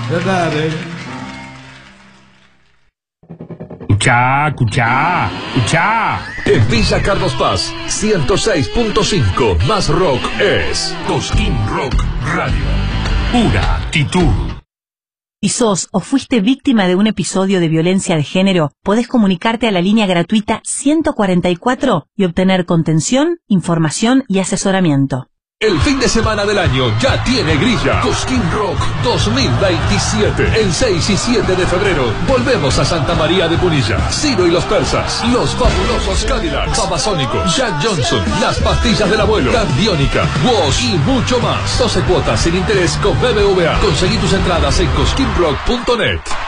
Escuchá. En Villa Carlos Paz, 106.5 más rock es Cosquín Rock Radio. Pura actitud. Si sos o fuiste víctima de un episodio de violencia de género, podés comunicarte a la línea gratuita 144 y obtener contención, información y asesoramiento. el fin de semana del año ya tiene grilla. Cosquín Rock 2027. El 6 y 7 de febrero volvemos a Santa María de Punilla. Ciro y los Persas, Los Fabulosos Cadillacs, Babasónicos, Jack Johnson, Las Pastillas del Abuelo, Candiónica, Woz y mucho más. 12 cuotas sin interés con BBVA. Conseguí tus entradas en cosquinrock.net.